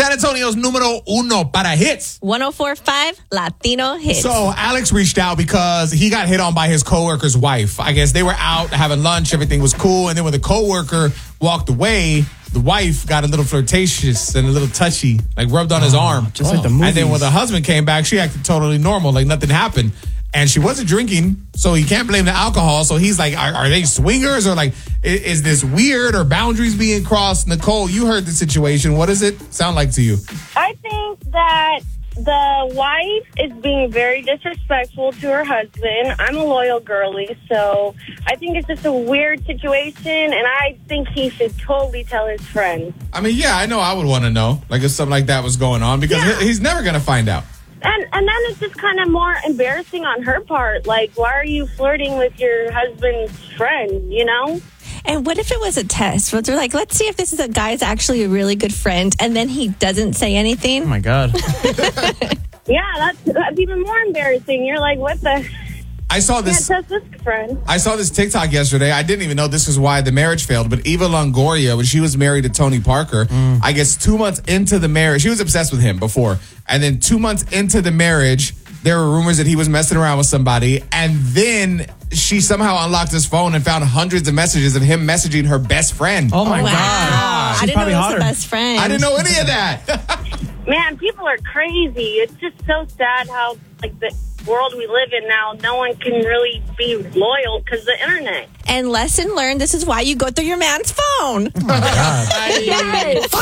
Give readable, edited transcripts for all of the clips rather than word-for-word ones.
San Antonio's numero uno para hits. 104.5 Latino Hits. So Alex reached out because he got hit on by his coworker's wife. I guess they were out having lunch. Everything was cool. And then when the coworker walked away, the wife got a little flirtatious and a little touchy, like rubbed on his arm. Just like the movies. And then when the husband came back, she acted totally normal, like nothing happened. And she wasn't drinking, so he can't blame the alcohol. So he's like, are they swingers? Or like, is this weird? Or boundaries being crossed? Nicole, you heard the situation. What does it sound like to you? I think that the wife is being very disrespectful to her husband. I'm a loyal girly, so I think it's just a weird situation, and I think he should totally tell his friends. I mean, yeah, I know I would want to know, like if something like that was going on, because he's never going to find out. And then it's just kind of more embarrassing on her part. Like, why are you flirting with your husband's friend, you know? And what if it was a test? Where they're like, let's see if this is a guy's actually a really good friend, and then he doesn't say anything. Oh, my God. Yeah, that's even more embarrassing. You're like, what the... I saw this. Can't trust this friend. I saw this TikTok yesterday. I didn't even know this was why the marriage failed. But Eva Longoria, when she was married to Tony Parker, I guess 2 months into the marriage, she was obsessed with him before. And then 2 months into the marriage, there were rumors that he was messing around with somebody. And then she somehow unlocked his phone and found hundreds of messages of him messaging her best friend. Oh, my Wow. God. I She's didn't know probably it was hotter. the best friend. I didn't know any of that. Man, people are crazy. It's just so sad how, like, the world we live in now, no one can really be loyal because of the internet. And lesson learned, this is why you go through your man's phone. Oh, my God. Yes!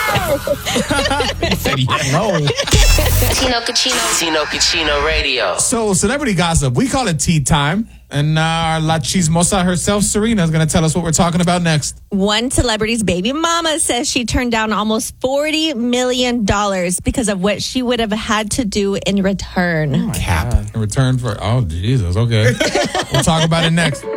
No. Tino Cucino Radio. So, celebrity gossip. We call it tea time. And our La Chismosa herself, Serena, is going to tell us what we're talking about next. One celebrity's baby mama says she turned down almost $40 million because of what she would have had to do in return. Cap. In return for, oh, Jesus. Okay. We'll talk about it next.